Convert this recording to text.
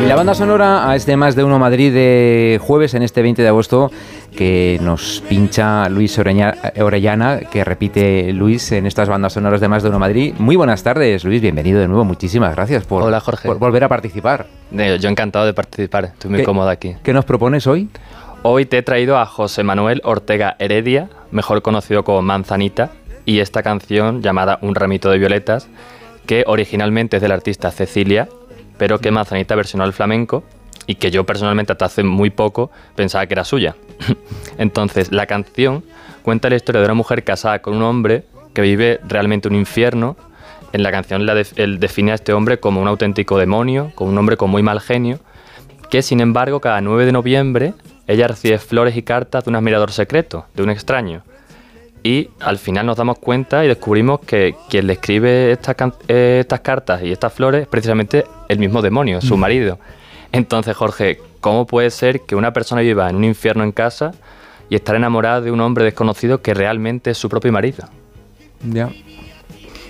La banda sonora a este Más de Uno Madrid de jueves, en este 20 de agosto, que nos pincha Luis Orellana, que repite Luis en estas bandas sonoras de Más de Uno Madrid. Muy buenas tardes, Luis, bienvenido de nuevo. Muchísimas gracias por, Hola, Jorge. por volver a participar. Yo encantado de participar, estoy muy cómodo aquí. ¿Qué nos propones hoy? Hoy te he traído a José Manuel Ortega Heredia, mejor conocido como Manzanita, y esta canción llamada Un ramito de violetas, que originalmente es del artista Cecilia, pero que Manzanita versionó al flamenco y que yo personalmente hasta hace muy poco pensaba que era suya. Entonces, la canción cuenta la historia de una mujer casada con un hombre que vive realmente un infierno. En la canción él define a este hombre como un auténtico demonio, como un hombre con muy mal genio, que sin embargo cada 9 de noviembre ella recibe flores y cartas de un admirador secreto, de un extraño. Y al final nos damos cuenta y descubrimos que quien le escribe estas cartas y estas flores es precisamente el mismo demonio, su marido. Entonces, Jorge, ¿cómo puede ser que una persona viva en un infierno en casa y estar enamorada de un hombre desconocido que realmente es su propio marido? Ya.